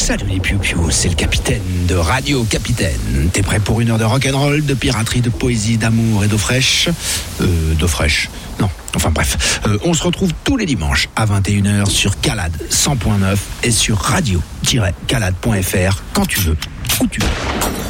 Salut les piou-piou, c'est le capitaine de Radio Capitaine. T'es prêt pour une heure de rock'n'roll, de piraterie, de poésie, d'amour et d'eau fraîche d'eau fraîche, non, enfin bref. On se retrouve tous les dimanches à 21h sur Calade 100.9 et sur radio-calade.fr quand tu veux, où tu veux.